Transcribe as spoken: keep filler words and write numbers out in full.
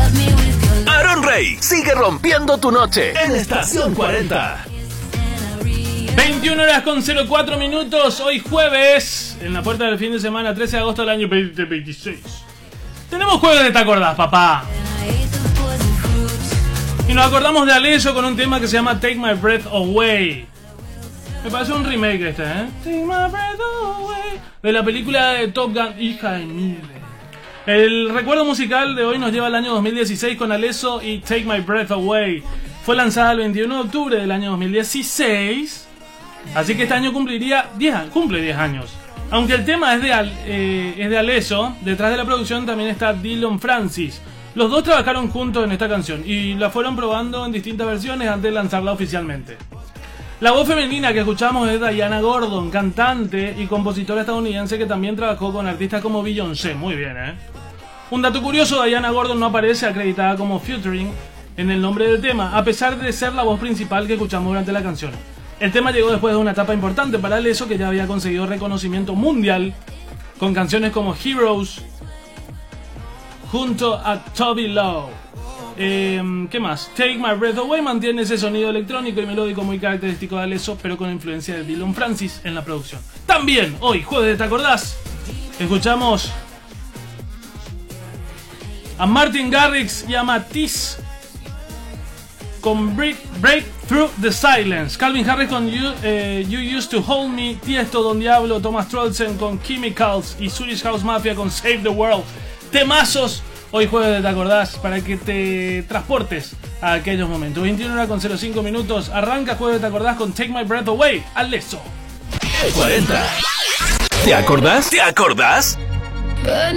Aaron Rey sigue rompiendo tu noche en Estación cuarenta. veintiuna horas con cero cuatro minutos, hoy jueves, en la puerta del fin de semana, trece de agosto del año veinte veintiséis. Tenemos jueves de Te Acordás, papá. Y nos acordamos de Alesso con un tema que se llama Take My Breath Away. Me parece un remake este, ¿eh? Take My Breath Away. De la película de Top Gun, hija de mil. El recuerdo musical de hoy nos lleva al año dos mil dieciséis con Alesso y Take My Breath Away. Fue lanzada el veintiuno de octubre del año dos mil dieciséis. Así que este año cumpliría diez, cumple diez años. Aunque el tema es de, Al, eh, es de Alesso, detrás de la producción también está Dillon Francis. Los dos trabajaron juntos en esta canción y la fueron probando en distintas versiones antes de lanzarla oficialmente. La voz femenina que escuchamos es Diana Gordon, cantante y compositora estadounidense que también trabajó con artistas como Beyoncé. Muy bien, ¿eh? Un dato curioso, Diana Gordon no aparece acreditada como featuring en el nombre del tema, a pesar de ser la voz principal que escuchamos durante la canción. El tema llegó después de una etapa importante para Alesso, que ya había conseguido reconocimiento mundial con canciones como Heroes junto a Toby Lowe. Eh, ¿Qué más? Take My Breath Away mantiene ese sonido electrónico y melódico muy característico de Alesso, pero con influencia de Dillon Francis en la producción. También, hoy, jueves de Te Acordás, escuchamos a Martin Garrix y a Matisse con Break, Break Through the Silence, Calvin Harris con You, eh, You Used to Hold Me, Tiesto, Don Diablo, Thomas Trollsen con Chemicals y Swedish House Mafia con Save the World. Temazos, hoy jueves de Te Acordás, para que te transportes a aquellos momentos. veintiuna horas con cero cinco minutos, arranca jueves de Te Acordás con Take My Breath Away, Alesso. cuarenta. ¿Te acordás? ¿Te acordás?